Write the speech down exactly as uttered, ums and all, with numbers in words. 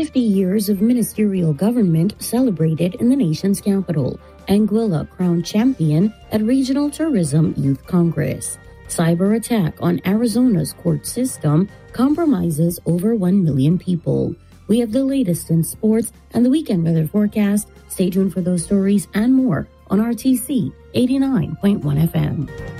fifty years of ministerial government celebrated in the nation's capital. Anguilla crowned champion at Regional Tourism Youth Congress. Cyber attack on Arizona's court system compromises over one million people. We have the latest in sports and the weekend weather forecast. Stay tuned for those stories and more on R T C eighty-nine point one F M.